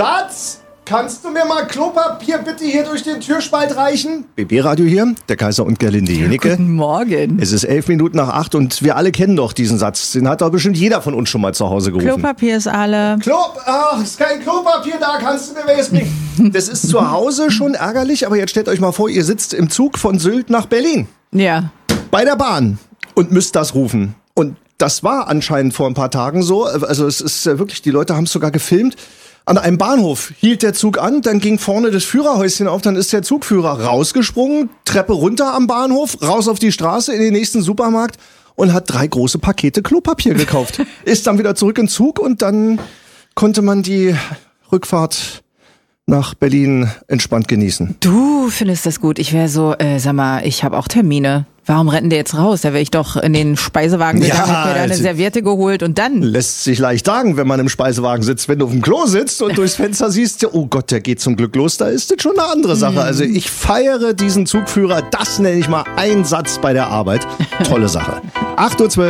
Schatz, kannst du mir mal Klopapier bitte hier durch den Türspalt reichen? BB-Radio hier, der Kaiser und Gerlinde Jenecke. Guten Morgen. Es ist 11:11 und wir alle kennen doch diesen Satz. Den hat doch bestimmt jeder von uns schon mal zu Hause gerufen. Klopapier ist alle. Ist kein Klopapier da, kannst du mir welches bringen? Das ist zu Hause schon ärgerlich, aber jetzt stellt euch mal vor, ihr sitzt im Zug von Sylt nach Berlin. Ja. Bei der Bahn und müsst das rufen. Und das war anscheinend vor ein paar Tagen so. Also es ist wirklich, die Leute haben es sogar gefilmt. An einem Bahnhof hielt der Zug an, dann ging vorne das Führerhäuschen auf, dann ist der Zugführer rausgesprungen, Treppe runter am Bahnhof, raus auf die Straße in den nächsten Supermarkt und hat 3 große Pakete Klopapier gekauft. Ist dann wieder zurück in Zug und dann konnte man die Rückfahrt nach Berlin entspannt genießen. Du findest das gut. Ich wäre so, sag mal, ich habe auch Termine. Warum rennen die jetzt raus? Da wäre ich doch in den Speisewagen gegangen, hab mir da eine Serviette geholt und dann... Lässt sich leicht sagen, wenn man im Speisewagen sitzt. Wenn du auf dem Klo sitzt und durchs Fenster siehst, oh Gott, der geht zum Glück los, da ist das schon eine andere Sache. Also ich feiere diesen Zugführer, das nenne ich mal Einsatz bei der Arbeit. Tolle Sache. 8:12 Uhr.